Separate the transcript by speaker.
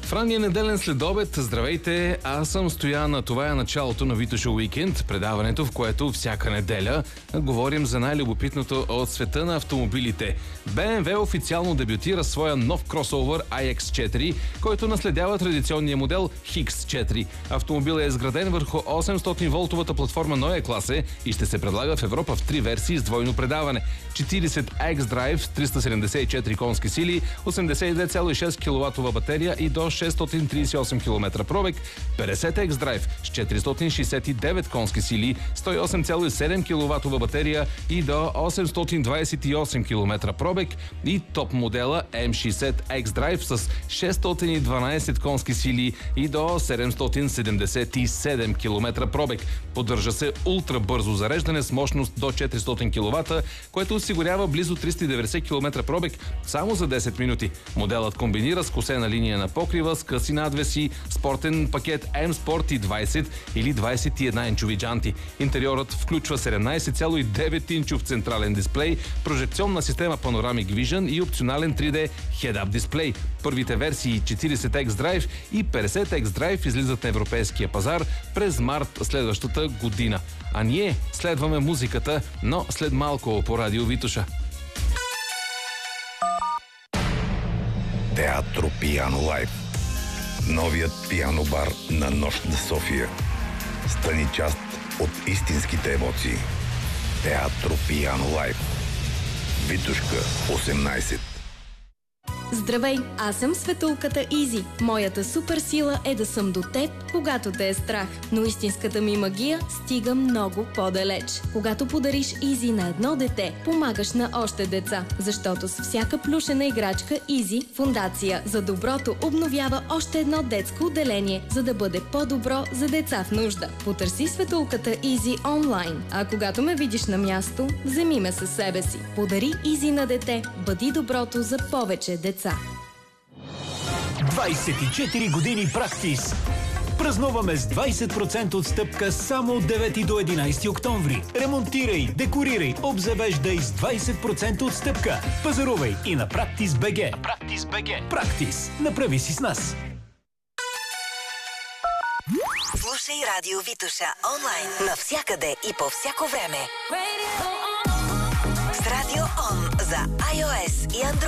Speaker 1: В ранния неделен следобед, здравейте, аз съм Стоян, а това е началото на Витоша Уикенд, предаването, в което всяка неделя говорим за най-любопитното от света на автомобилите. BMW официално дебютира своя нов кросовър iX4, който наследява традиционния модел X4. Автомобилът е изграден върху 800-волтовата платформа Neue Klasse и ще се предлага в Европа в 3 версии с двойно предаване. 40 X-Drive, 374 конски сили, 82,6 кВт батерия и до 638 км пробег, 50 X-Drive с 469 конски сили, 108,7 кВт батерия и до 828 км пробег и топ модела M60 X-Drive с 612 конски сили и до 777 км пробег. Поддържа се ултра бързо зареждане с мощност до 400 кВт, което осигурява близо 390 км пробег само за 10 минути. Моделът комбинира скосена линия на покрива с къси надвеси, спортен пакет M-Sport и 20 или 21-инчови джанти. Интериорът включва 17,9-инчов централен дисплей, прожекционна система Panoramic Vision и опционален 3D Head-Up дисплей. Първите версии 40 X-Drive и 50 X-Drive излизат на европейския пазар през март следващата година. А ние следваме музиката, но след малко по Радио Витоша.
Speaker 2: Театро Пиано Лайв. Новият пиано бар на Нощ на София. Стани част от истинските емоции. Театро Пиано Лайв. Витошка 18.
Speaker 3: Здравей, аз съм Светулката Изи. Моята суперсила е да съм до теб, когато те е страх. Но истинската ми магия стига много по-далеч. Когато подариш Изи на едно дете, помагаш на още деца. Защото с всяка плюшена играчка Изи, Фондация за доброто обновява още едно детско отделение, за да бъде по-добро за деца в нужда. Потърси Светулката Изи онлайн. А когато ме видиш на място, вземи ме със себе си. Подари Изи на дете. Бъди доброто за повече деца.
Speaker 4: 24 години Практис. Празнуваме с 20% отстъпка само от 9 до 11 октомври. Ремонтирай, декорирай, обзавеждай с 20% отстъпка. Пазарувай и на Practice.bg. Практис. Направи си с нас.
Speaker 5: Слушай Радио Витоша онлайн навсякъде и по всяко време. С Радио Он за iOS и Android.